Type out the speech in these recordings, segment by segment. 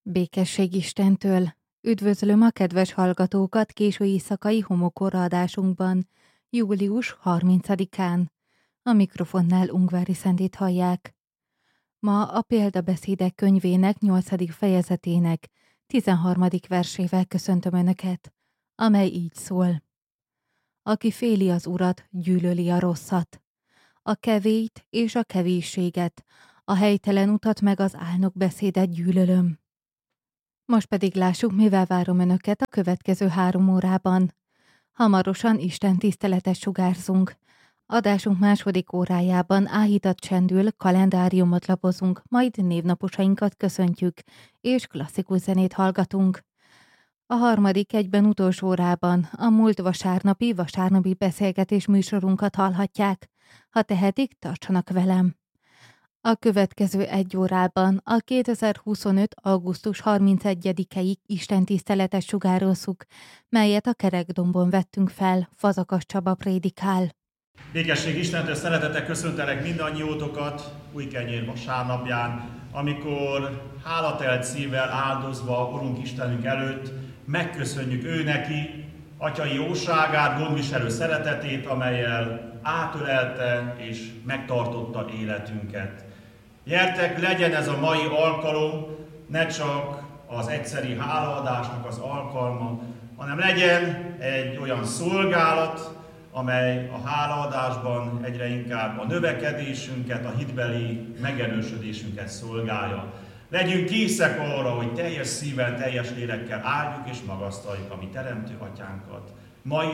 Békesség Istentől! Üdvözlöm a kedves hallgatókat késő éjszakai homokóra adásunkban, július 30-án. A mikrofonnál Ungvári Szendit hallják. Ma a Példabeszédek könyvének 8. fejezetének 13. versével köszöntöm Önöket, amely így szól. Aki féli az Urat, gyűlöli a rosszat. A kevélyt és a kevésséget, a helytelen utat meg az álnok beszédet gyűlölöm. Most pedig lássuk, mivel várom Önöket a következő 3 órában. Hamarosan Isten tiszteletet sugárzunk. Adásunk második órájában áhítat csendül, kalendáriumot lapozunk, majd névnaposainkat köszöntjük, és klasszikus zenét hallgatunk. A harmadik egyben utolsó órában a múlt vasárnapi beszélgetés műsorunkat hallhatják. Ha tehetik, tartsanak velem. A következő 1 órában a 2025. augusztus 31-i istentiszteletet sugározzuk, melyet a Kerekdombon vettünk fel, Fazakas Csaba prédikál. Békesség Istentől, szeretettel köszöntelek mindannyiótokat új kenyér vasárnapján, amikor hálatelt szívvel áldozva Urunk Istenünk előtt megköszönjük ő neki atyai jóságát, gondviselő szeretetét, amellyel átölelte és megtartotta életünket. Gyertek, legyen ez a mai alkalom ne csak az egyszeri hálaadásnak az alkalma, hanem legyen egy olyan szolgálat, amely a hálaadásban egyre inkább a növekedésünket, a hitbeli megerősödésünket szolgálja. Legyünk készek arra, hogy teljes szívvel, teljes lélekkel áldjuk és magasztaljuk a mi Teremtő Atyánkat. Ma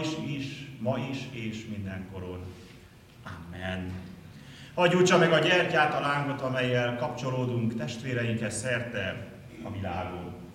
is és mindenkoron. Amen. Hadd gyújtsa meg a gyertyát, a lángot, amellyel kapcsolódunk testvéreinkhez szerte a világon.